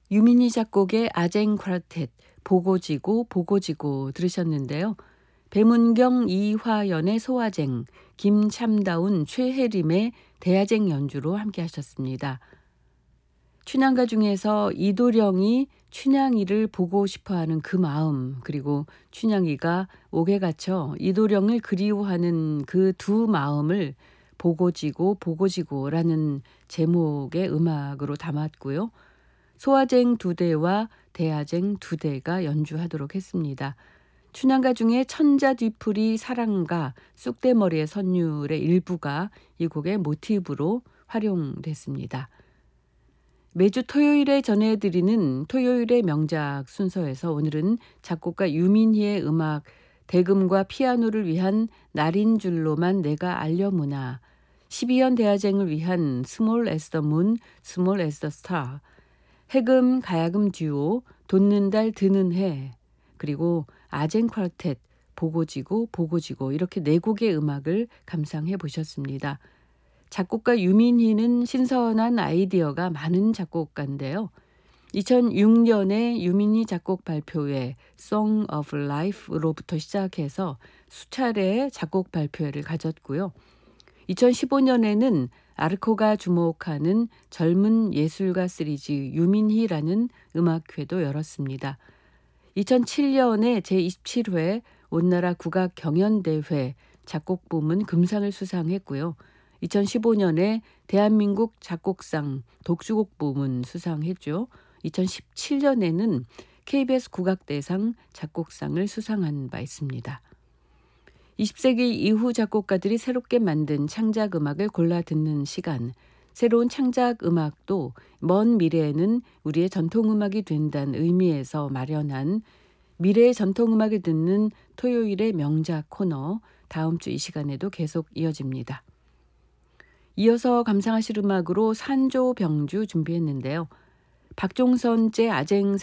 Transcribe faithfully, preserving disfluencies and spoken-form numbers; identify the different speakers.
Speaker 1: 유민희 작곡의 아쟁 쿼르텟 보고지고 보고지고 들으셨는데요. 배문경 이화연의 소아쟁, 김참다운 최혜림의 대아쟁 연주로 함께 하셨습니다. 춘향가 중에서 이도령이 춘향이를 보고 싶어하는 그 마음, 그리고 춘향이가 옥에 갇혀 이도령을 그리워하는 그 두 마음을 보고지고 보고지고라는 제목의 음악으로 담았고요. 소아쟁 두 대와 대아쟁 두 대가 연주하도록 했습니다. 춘향가 중에 천자뒤풀이 사랑가 쑥대머리의 선율의 일부가 이 곡의 모티브로 활용됐습니다. 매주 토요일에 전해드리는 토요일의 명작 순서에서 오늘은 작곡가 유민희의 음악 대금과 피아노를 위한 날인 줄로만 내가 알려무나, 십이연 대아쟁을 위한 스몰 에스 더 문, 스몰 에스 더 스타, 해금 가야금 듀오 돋는 달 드는 해, 그리고 아쟁 쿼르텟 보고지고 보고지고 이렇게 네 곡의 음악을 감상해 보셨습니다. 작곡가 유민희는 신선한 아이디어가 많은 작곡가인데요. 이천육 년에 유민희 작곡 발표회 Song of Life로부터 시작해서 수차례의 작곡 발표회를 가졌고요. 이천십오 년에는 아르코가 주목하는 젊은 예술가 시리즈 유민희라는 음악회도 열었습니다. 이천칠 년에 제이십칠 회 온나라 국악 경연대회 작곡 부문 금상을 수상했고요. 이천십오 년에 대한민국 작곡상 독주곡 부문 수상했죠. 이천십칠 년에는 케이비에스 국악대상 작곡상을 수상한 바 있습니다. 이십 세기 이후 작곡가들이 새롭게 만든 창작 음악을 골라 듣는 시간, 새로운 창작 음악도 먼 미래에는 우리의 전통음악이 된다는 의미에서 마련한 미래의 전통음악을 듣는 토요일의 명작 코너, 다음 주 이 시간에도 계속 이어집니다. 이어서 감상하실 음악으로 산조병주 준비했는데요. 박종선 제 아쟁